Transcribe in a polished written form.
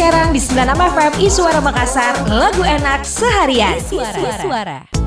Serang di 96 FM Iswara Makassar. Lagu enak seharian. Iswara.